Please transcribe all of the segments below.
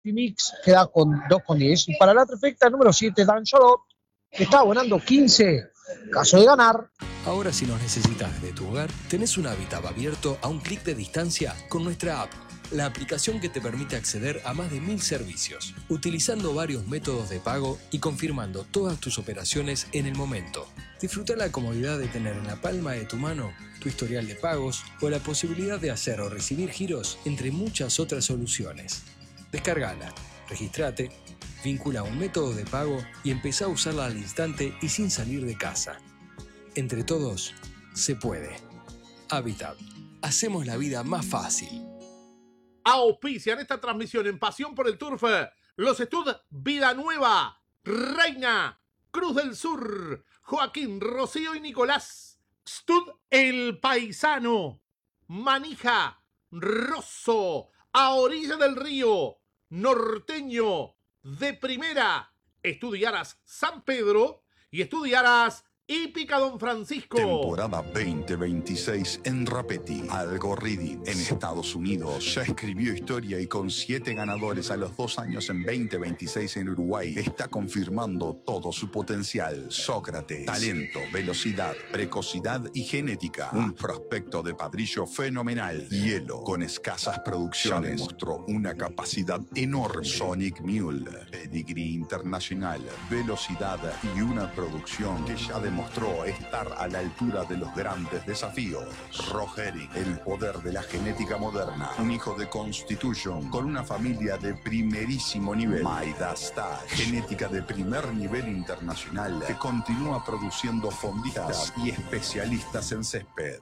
Phoenix queda con 2,10. Y para la trifecta número 7, Dan Charlotte, que está abonando 15. Caso de ganar. Ahora si nos necesitas desde tu hogar, tenés un Habitat abierto a un clic de distancia con nuestra app, la aplicación que te permite acceder a más de 1000 servicios, utilizando varios métodos de pago y confirmando todas tus operaciones en el momento. Disfruta la comodidad de tener en la palma de tu mano tu historial de pagos o la posibilidad de hacer o recibir giros, entre muchas otras soluciones. Descárgala, registrate, vincula un método de pago y empezá a usarla al instante y sin salir de casa. Entre todos, se puede. Habitat. Hacemos la vida más fácil. Auspician esta transmisión en Pasión por el Turf los Stud Vida Nueva, Reina, Cruz del Sur, Joaquín, Rocío y Nicolás. Stud El Paisano, Manija, Rosso, A Orilla del Río, Norteño, De Primera, Estudiaras San Pedro y Estudiaras Hípica Don Francisco. Temporada 2026 en Rapetti. Algo Reading en Estados Unidos ya escribió historia y con 7 ganadores a los 2 años en 2026 en Uruguay está confirmando todo su potencial. Sócrates, talento, velocidad, precocidad y genética. Un prospecto de padrillo fenomenal. Hielo, con escasas producciones, ya demostró una capacidad enorme. Sonic Mule, pedigree internacional, velocidad y una producción que ya demostró estar a la altura de los grandes desafíos. Rogeri, el poder de la genética moderna. Un hijo de Constitution con una familia de primerísimo nivel. Maidastar, genética de primer nivel internacional que continúa produciendo fondistas y especialistas en césped.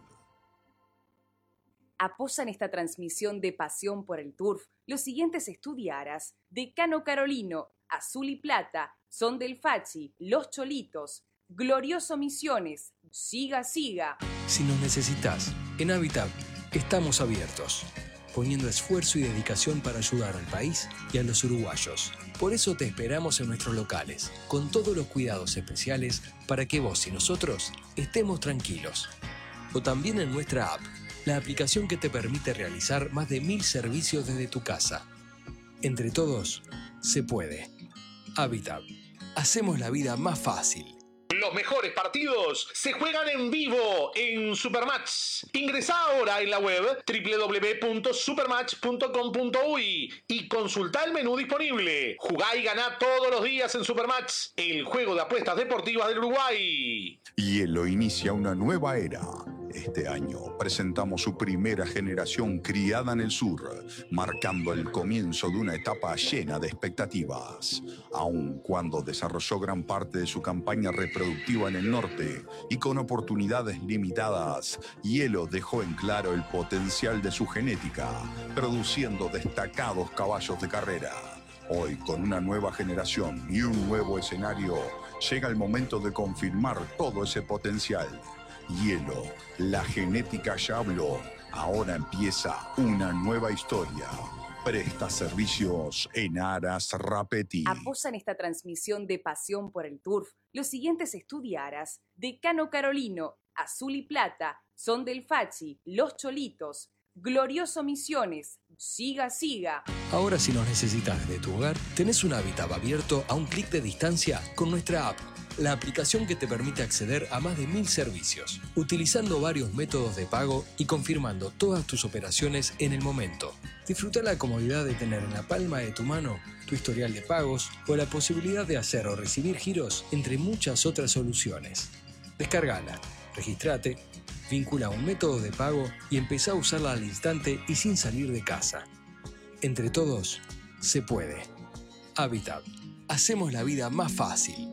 Apoyan esta transmisión de Pasión por el Turf los siguientes estudiaras: Decano Carolino, Azul y Plata, Son del Fachi, Los Cholitos, Glorioso Misiones, Siga Siga. Si nos necesitas, en Habitat estamos abiertos, poniendo esfuerzo y dedicación para ayudar al país y a los uruguayos. Por eso te esperamos en nuestros locales, con todos los cuidados especiales para que vos y nosotros estemos tranquilos. O también en nuestra app, la aplicación que te permite realizar más de 1000 servicios desde tu casa. Entre todos, se puede. Habitat. Hacemos la vida más fácil. Los mejores partidos se juegan en vivo en Supermatch. Ingresá ahora en la web www.supermatch.com.uy y consultá el menú disponible. Jugá y ganá todos los días en Supermatch, el juego de apuestas deportivas del Uruguay. Hielo inicia una nueva era. Este año presentamos su primera generación criada en el sur, marcando el comienzo de una etapa llena de expectativas. Aun cuando desarrolló gran parte de su campaña reproductiva en el norte y con oportunidades limitadas, Hielo dejó en claro el potencial de su genética, produciendo destacados caballos de carrera. Hoy, con una nueva generación y un nuevo escenario, llega el momento de confirmar todo ese potencial. Hielo, la genética ya habló. Ahora empieza una nueva historia. Presta servicios en Aras Rapetti. Apoyan esta transmisión de Pasión por el Turf los siguientes estudiaras: Decano Carolino, Azul y Plata, Son del Fachi, Los Cholitos, Glorioso Misiones, Siga Siga. Ahora si nos necesitas desde tu hogar, tenés un Habitat abierto a un clic de distancia con nuestra app, la aplicación que te permite acceder a más de 1000 servicios, utilizando varios métodos de pago y confirmando todas tus operaciones en el momento. Disfruta la comodidad de tener en la palma de tu mano tu historial de pagos o la posibilidad de hacer o recibir giros, entre muchas otras soluciones. Descárgala, registrate, vincula un método de pago y empezá a usarla al instante y sin salir de casa. Entre todos, se puede. Habitat. Hacemos la vida más fácil.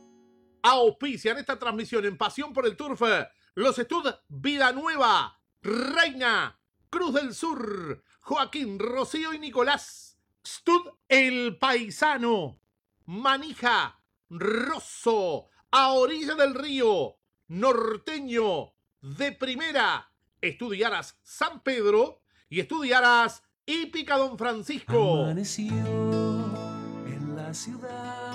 Auspician esta transmisión en Pasión por el Turf los Stud Vida Nueva, Reina, Cruz del Sur, Joaquín, Rocío y Nicolás. Stud El Paisano, Manija, Rosso, A Orilla del Río, Norteño, De Primera, Estudiaras San Pedro y Estudiaras Hípica Don Francisco. Amaneció en la ciudad.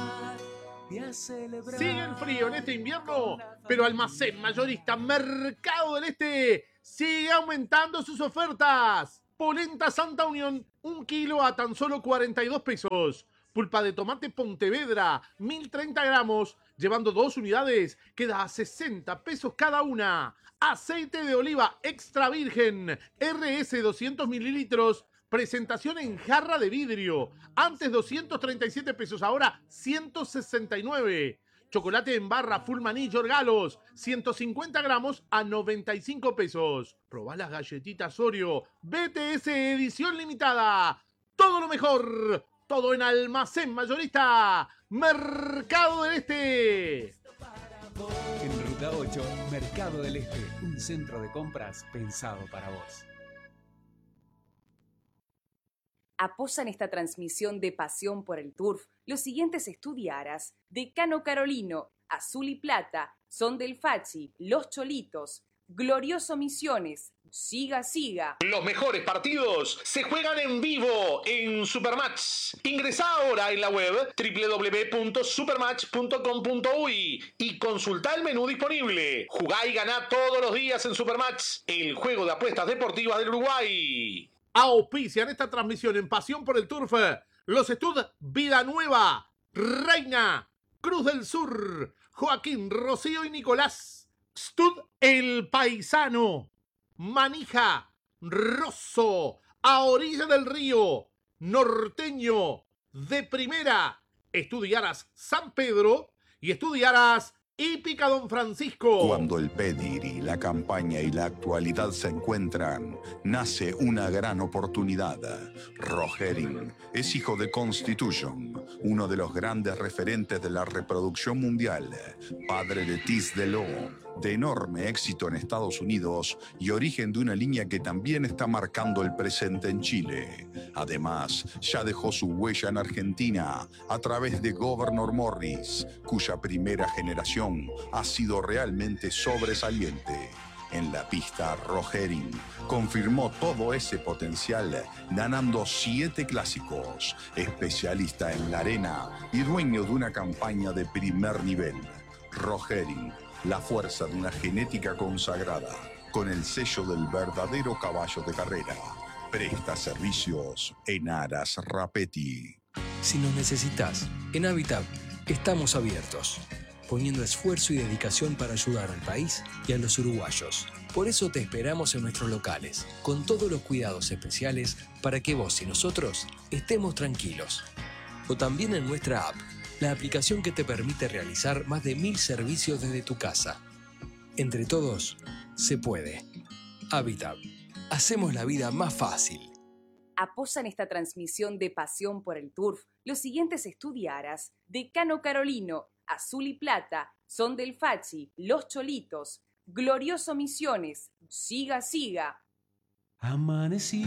Sigue el frío en este invierno, pero Almacén Mayorista Mercado del Este sigue aumentando sus ofertas. Polenta Santa Unión, 1 kilo a tan solo 42 pesos. Pulpa de tomate Pontevedra, 1030 gramos, llevando 2 unidades, queda a 60 pesos cada una. Aceite de oliva extra virgen, RS 200 mililitros, presentación en jarra de vidrio. Antes 237 pesos, ahora 169. Chocolate en barra Full Maní Yorgalos, 150 gramos a 95 pesos. Probá las galletitas Oreo, BTS edición limitada. Todo lo mejor, todo en Almacén Mayorista, Mercado del Este. En Ruta 8, Mercado del Este, un centro de compras pensado para vos. Apoyan esta transmisión de Pasión por el Turf los siguientes estudiaras: Decano Carolino, Azul y Plata, Son del Fachi, Los Cholitos, Glorioso Misiones, Siga Siga. Los mejores partidos se juegan en vivo en Supermatch. Ingresá ahora en la web www.supermatch.com.uy y consultá el menú disponible. Jugá y ganá todos los días en Supermatch, el juego de apuestas deportivas del Uruguay. Auspician esta transmisión en Pasión por el Turf los Estud Vida Nueva, Reina, Cruz del Sur, Joaquín, Rocío y Nicolás. Stud El Paisano, Manija, Rosso, A Orilla del Río, Norteño, De Primera, Estudiaras San Pedro y Estudiaras Hípica Don Francisco. Cuando el pedigrí, la campaña y la actualidad se encuentran, nace una gran oportunidad. Rogerin es hijo de Constitution, uno de los grandes referentes de la reproducción mundial, padre de Tis Delot, de enorme éxito en Estados Unidos y origen de una línea que también está marcando el presente en Chile. Además, ya dejó su huella en Argentina a través de Governor Morris, cuya primera generación ha sido realmente sobresaliente. En la pista, Rogerin confirmó todo ese potencial ganando 7 clásicos, especialista en la arena y dueño de una campaña de primer nivel. Rogerin, la fuerza de una genética consagrada, con el sello del verdadero caballo de carrera. Presta servicios en Aras Rapetti. Si nos necesitas, en Habitat estamos abiertos, poniendo esfuerzo y dedicación para ayudar al país y a los uruguayos. Por eso te esperamos en nuestros locales, con todos los cuidados especiales para que vos y nosotros estemos tranquilos. O también en nuestra app, la aplicación que te permite realizar más de 1000 servicios desde tu casa. Entre todos, se puede. Habitat. Hacemos la vida más fácil. Apoyan esta transmisión de Pasión por el Turf los siguientes estudiaras: Decano Carolino, Azul y Plata, Son del Fachi, Los Cholitos, Glorioso Misiones, Siga Siga. Amaneció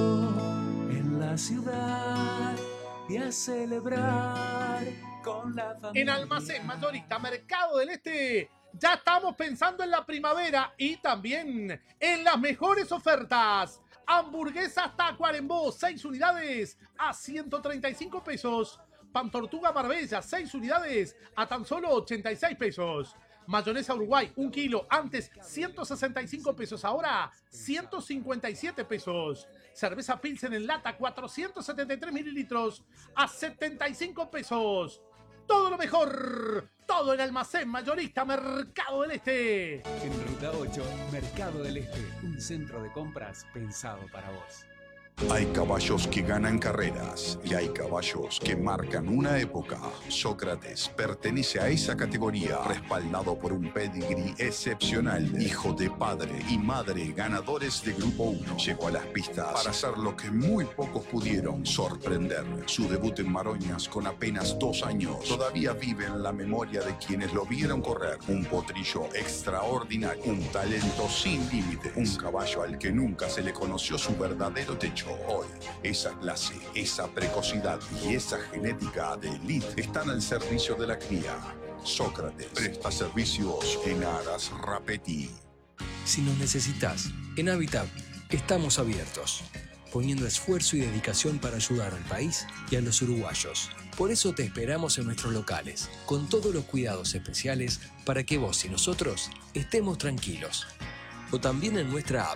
en la ciudad y a celebrar con la familia. En Almacén Mayorista Mercado del Este ya estamos pensando en la primavera y también en las mejores ofertas. Hamburguesas Tacuarembó, 6 unidades a 135 pesos. Pan Tortuga Marbella, 6 unidades a tan solo 86 pesos. Mayonesa Uruguay, 1 kilo, antes 165 pesos, ahora 157 pesos. Cerveza Pilsen en lata, 473 mililitros a 75 pesos. Todo lo mejor, todo en Almacén Mayorista Mercado del Este. En Ruta 8, Mercado del Este, un centro de compras pensado para vos. Hay caballos que ganan carreras y hay caballos que marcan una época. Sócrates pertenece a esa categoría, respaldado por un pedigrí excepcional, hijo de padre y madre ganadores de Grupo 1. Llegó a las pistas para hacer lo que muy pocos pudieron, sorprender. Su debut en Maroñas con apenas 2 años todavía vive en la memoria de quienes lo vieron correr. Un potrillo extraordinario, un talento sin límites, un caballo al que nunca se le conoció su verdadero techo. Hoy, esa clase, esa precocidad y esa genética de élite están al servicio de la cría. Sócrates presta servicios en Aras Rapetti. Si nos necesitas, en Habitat estamos abiertos, poniendo esfuerzo y dedicación para ayudar al país y a los uruguayos. Por eso te esperamos en nuestros locales, con todos los cuidados especiales para que vos y nosotros estemos tranquilos. O también en nuestra app,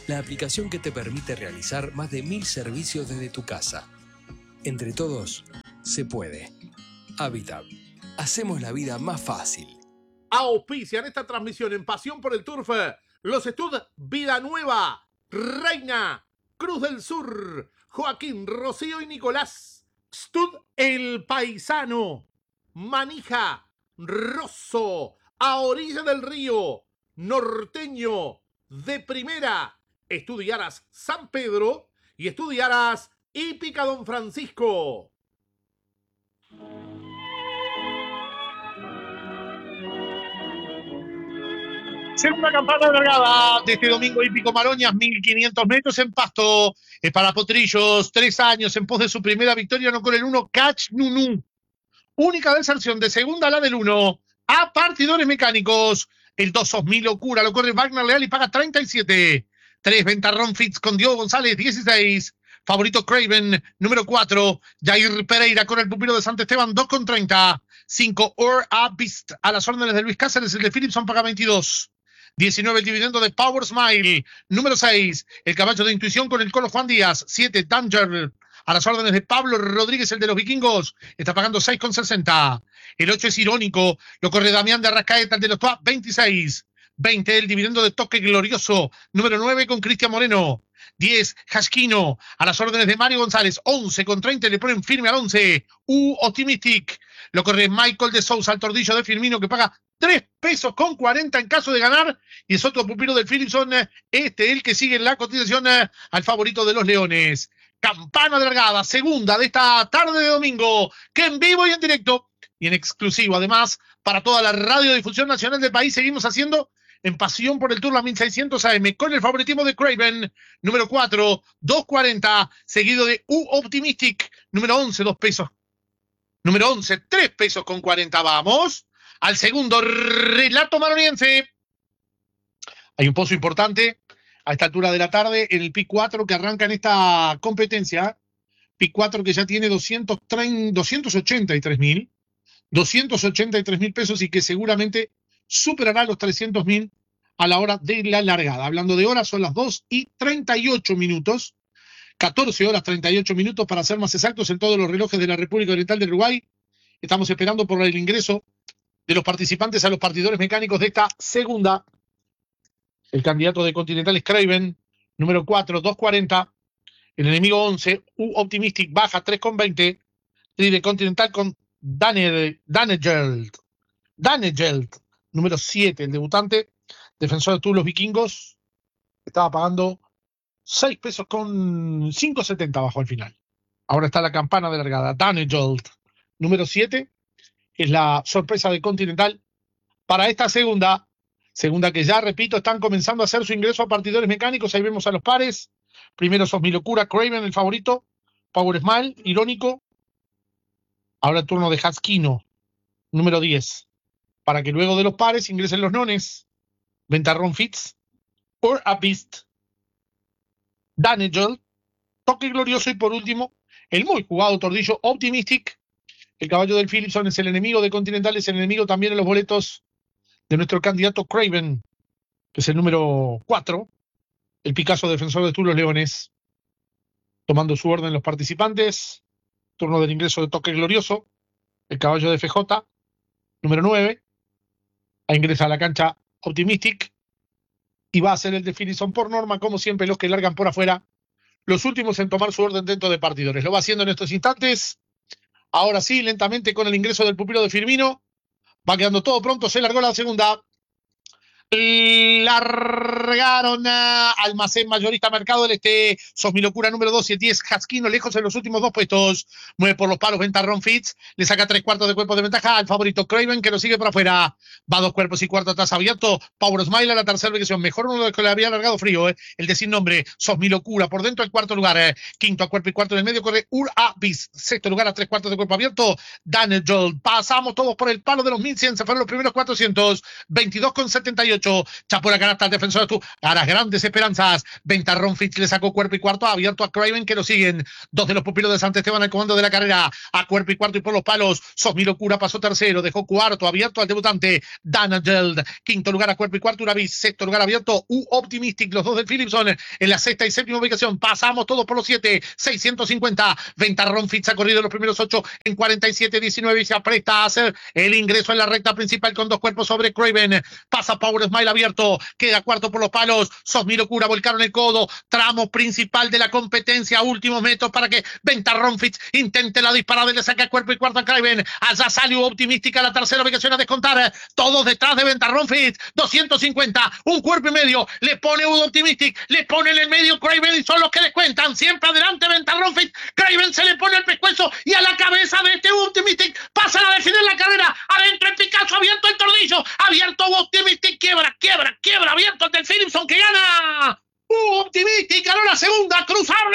la aplicación que te permite realizar más de 1000 servicios desde tu casa. Entre todos, se puede. Habitat. Hacemos la vida más fácil. Auspician esta transmisión en Pasión por el Turf los Stud Vida Nueva, Reina, Cruz del Sur, Joaquín, Rocío y Nicolás, Stud El Paisano, Manija, Rosso, A Orilla del Río, Norteño, De Primera, Estudiaras San Pedro y Estudiaras Hípica Don Francisco. Segunda campana alargada de este domingo hípico Maroñas, 1500 metros en pasto. Es para Potrillos, 3 años en pos de su primera victoria, no con el 1, Catch Nunu. Única deserción de segunda, la del 1. A partidores mecánicos. El 2 Sos Mi Locura, lo corre Wagner Leal y paga 37. 3 Ventarrón Fitz con Diego González, 16. Favorito Craven, número 4. Jair Pereira con el pupilo de Santesteban, 2,30. 5 Or a Beast a las órdenes de Luis Cáceres, el de Philipson paga 22. 19 el dividendo de Power Smile. Número 6 el caballo de Intuición con el Colo Juan Díaz. 7 Danger a las órdenes de Pablo Rodríguez, el de los Vikingos, está pagando 6,60. El 8 es Irónico, lo corre Damián de Arrascaeta, el de los TUA, 26. 20 el dividendo de Toque Glorioso. Número 9 con Cristian Moreno. 10 Jasquino a las órdenes de Mario González. 11,30 le ponen firme al 11 Optimistic, lo corre Michael de Sousa, al tordillo de Firmino, que paga 3 pesos con 40 en caso de ganar, y es otro pupilo del Philipson, el que sigue en la cotización al favorito de los Leones. Campana alargada, segunda de esta tarde de domingo, que en vivo y en directo y en exclusivo, además, para toda la radiodifusión nacional del país, seguimos haciendo en Pasión por el Tour la 1600 AM con el favoritismo de Craven, número 4, 2.40, seguido de Optimistic, número 11, 2 pesos. Número 11, 3 pesos con 40. Vamos al segundo relato maroniense. Hay un pozo importante a esta altura de la tarde en el PIC 4 que arranca en esta competencia. PIC 4 que ya tiene 283.000 pesos y que seguramente superará los 300.000 a la hora de la largada. Hablando de horas, son las 2:38. 14 horas 38 minutos para ser más exactos en todos los relojes de la República Oriental del Uruguay. Estamos esperando por el ingreso de los participantes a los partidores mecánicos de esta segunda. El candidato de Continental es Craven, número 4, 2.40. El enemigo 11, Optimistic, baja 3,20. Y de Continental con Danegeld, número 7, el debutante, defensor de todos los Vikingos, estaba pagando 6 pesos con 5,70 bajo al final. Ahora está la campana de largada. Danegeld, número 7, es la sorpresa de Continental para esta segunda que ya, repito, están comenzando a hacer su ingreso a partidores mecánicos. Ahí vemos a los pares. Primero Sos Mi Locura, Craven, el favorito, Power Smile, Irónico. Ahora el turno de Jasquino, número 10, para que luego de los pares ingresen los nones. Ventarrón Fitz, Or a Beast, Danegeld, Toque Glorioso y por último, el muy jugado tordillo Optimistic. El caballo del Philipson es el enemigo de Continental, es el enemigo también en los boletos de nuestro candidato Craven, que es el número 4, el Picasso defensor de los Leones. Tomando su orden los participantes. Turno del ingreso de Toque Glorioso, el caballo de FJ, número 9. Ingresa a la cancha Optimistic y va a ser el de Philipson por norma, como siempre, los que largan por afuera, los últimos en tomar su orden dentro de partidores. Lo va haciendo en estos instantes. Ahora sí, lentamente con el ingreso del pupilo de Firmino. Va quedando todo pronto, se largó la segunda. Largaron Almacén Mayorista Mercado del Este, Sos Mi Locura número 12, 10 Jasquino lejos en los últimos 2 puestos, mueve por los palos Ventarrón Fitz, le saca 3/4 de cuerpo de ventaja al favorito Craven, que lo sigue por afuera, va 2 cuerpos y cuarto atrás abierto, Power Smile a la tercera ubicación, mejor uno de los que le había largado frío, el de sin nombre, Sos Mi Locura, por dentro el cuarto lugar, quinto a cuerpo y cuarto en el medio corre Urabis, sexto lugar a 3/4 de cuerpo abierto, Danegeld. Pasamos todos por el palo de los 1100, se fueron los primeros 400, 22,78. 18. Chapó la canasta al defensor a las grandes esperanzas. Ventarrón Fitch le sacó cuerpo y cuarto, abierto a Craven, que lo siguen. Dos de los pupilos de Santo Esteban al comando de la carrera. A cuerpo y cuarto y por los palos. Sosmi Locura pasó tercero, dejó cuarto, abierto al debutante Dana Geld. Quinto lugar a cuerpo y cuarto, Uravis. Sexto lugar abierto, U Optimistic, los dos del Philipson. En la sexta y séptima ubicación, pasamos todos por los 7, 650. Ventarrón Fitz ha corrido los primeros 8 en 47-19 y se apresta a hacer el ingreso en la recta principal con dos cuerpos sobre Craven. Pasa Power Smile abierto, queda cuarto por los palos. Sosmi Locura volcaron el codo. Tramo principal de la competencia, últimos metros para que Ventarrón Fitz intente la disparada y le saca cuerpo y cuarto a Craven. Allá sale U Optimistic a la tercera ubicación a descontar. Todos detrás de Ventarrón Fitz. 250, un cuerpo y medio. Le pone U Optimistic, le pone en el medio Craven y son los que descuentan. Siempre adelante Ventarrón Fitz. Craven se le pone el pescuezo y a la cabeza de este U Optimistic pasan a definir la carrera. Adentro el Picasso, abierto el tordillo. Abierto U Optimistic, quiebra. Abierto el del Philipson que gana. U Optimistic ganó la segunda. Cruzable,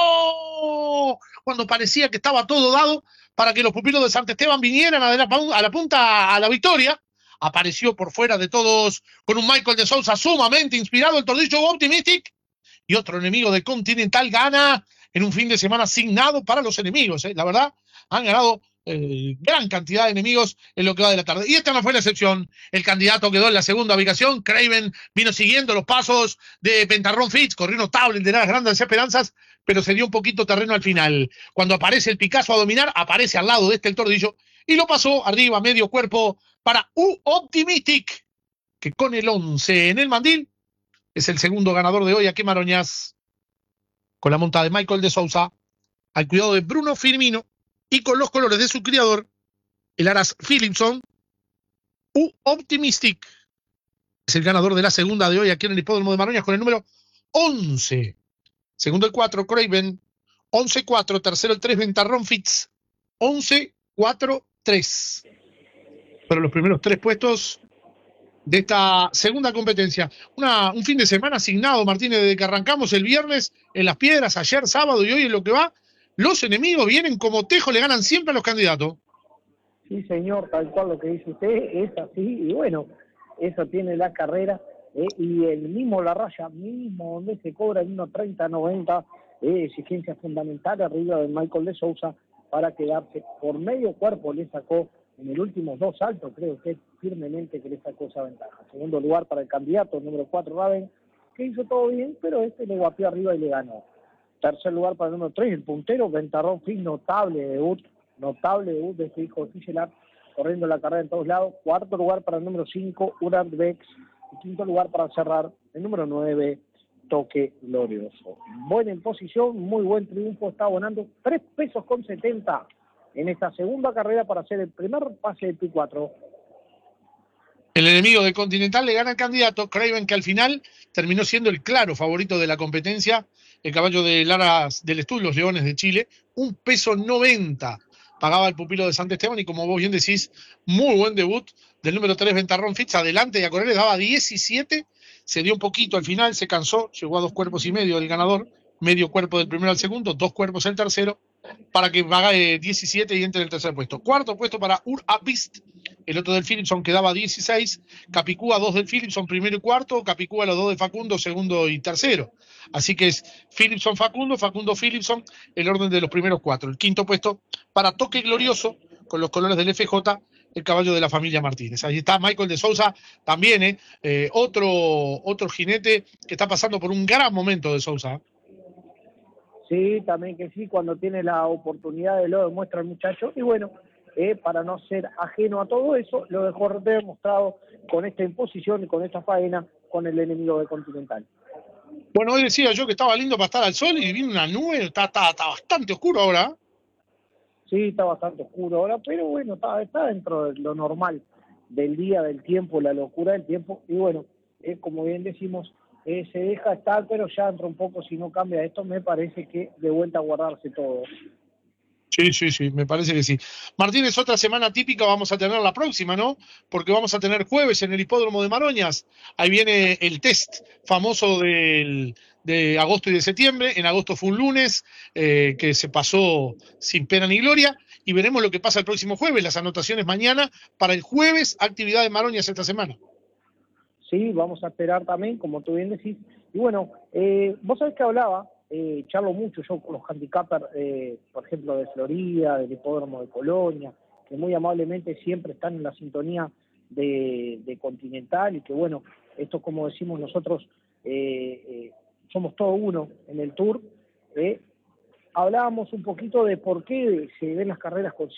Nico. Cuando parecía que estaba todo dado para que los pupilos de Santo Esteban vinieran a la punta a la victoria, apareció por fuera de todos con un Michael de Sousa sumamente inspirado, el tordillo Optimistic, y otro enemigo de Continental gana en un fin de semana asignado para los enemigos. La verdad, han ganado gran cantidad de enemigos en lo que va de la tarde. Y esta no fue la excepción. El candidato quedó en la segunda ubicación. Craven vino siguiendo los pasos de Ventarrón Fitch, corrió notable, el de las grandes esperanzas, pero se dio un poquito terreno al final. Cuando aparece el Picasso a dominar, aparece al lado de este el tordillo y lo pasó arriba, medio cuerpo, para U Optimistic, que con el 11 en el mandil es el segundo ganador de hoy. Aquí Maroñas, con la monta de Michael de Sousa, al cuidado de Bruno Firmino y con los colores de su criador, el Aras Philipson. U Optimistic es el ganador de la segunda de hoy aquí en el hipódromo de Maroñas con el número 11. Segundo el 4, Craven. 11-4. Tercero el 3, Ventarrón Fitz. 11-4-3. Fueron los primeros 3 puestos de esta segunda competencia. Un fin de semana asignado, Martínez, desde que arrancamos el viernes en Las Piedras, ayer sábado y hoy en lo que va. Los enemigos vienen como tejo, le ganan siempre a los candidatos. Sí, señor, tal cual lo que dice usted, es así, y bueno, eso tiene la carrera, y el mismo La Raya, mismo donde se cobra el 1.30-90, exigencia fundamental arriba de Michael de Sousa para quedarse por medio cuerpo, le sacó en el último 2 saltos, creo que firmemente que le sacó esa ventaja. Segundo lugar para el candidato, número 4, Raven, que hizo todo bien, pero le guapió arriba y le ganó. Tercer lugar para el número 3, el puntero, Ventarrón Fitch, notable debut de este hijo de Fischelat, corriendo la carrera en todos lados. Cuarto lugar para el número 5, Urand Bex. Y quinto lugar para cerrar, el número 9, Toque Glorioso. Buena en posición, muy buen triunfo, está abonando 3 pesos con 70 en esta segunda carrera para hacer el primer pase de P4. El enemigo de Continental le gana al candidato Craven, que al final terminó siendo el claro favorito de la competencia. El caballo de Laras del Estud, los Leones de Chile, 1 peso 90 pagaba el pupilo de Santo Esteban, y como vos bien decís, muy buen debut del número 3, Ventarrón Fitch, adelante y a correr les daba 17, se dio un poquito al final, se cansó, llegó a 2 cuerpos y medio el ganador, medio cuerpo del primero al segundo, 2 cuerpos el tercero, para que pague 17 y entre en el tercer puesto. Cuarto puesto para Urapist, el otro del Philipson, que daba 16, Capicúa 2 del Philipson, primero y cuarto, Capicúa los 2 de Facundo, segundo y tercero. Así que es Philipson Facundo, Facundo Philipson, el orden de los primeros 4. El quinto puesto para Toque Glorioso, con los colores del FJ, el caballo de la familia Martínez. Ahí está Michael de Sousa, también otro jinete que está pasando por un gran momento de Sousa. Sí, también que sí, cuando tiene la oportunidad lo demuestra el muchacho, y bueno, para no ser ajeno a todo eso, lo dejó demostrado con esta imposición y con esta faena con el enemigo de Continental. Bueno, hoy decía yo que estaba lindo para estar al sol y vino una nube, está bastante oscuro ahora. Sí, está bastante oscuro ahora, pero bueno, está dentro de lo normal del día, del tiempo, la locura del tiempo, y bueno, como bien decimos, se deja estar, pero ya entra un poco, si no cambia esto, me parece que de vuelta a guardarse todo. Sí, me parece que sí. Martínez, otra semana típica vamos a tener la próxima, ¿no? Porque vamos a tener jueves en el hipódromo de Maroñas. Ahí viene el test famoso de agosto y de septiembre. En agosto fue un lunes que se pasó sin pena ni gloria. Y veremos lo que pasa el próximo jueves. Las anotaciones mañana para el jueves, actividad de Maroñas esta semana. Sí, vamos a esperar también, como tú bien decís. Y bueno, vos sabés que hablaba, charlo mucho yo con los handicappers, por ejemplo, de Florida, del Hipódromo de Colonia, que muy amablemente siempre están en la sintonía de Continental, y que bueno, esto como decimos nosotros, somos todo uno en el Tour. Hablábamos un poquito de por qué se ven las carreras con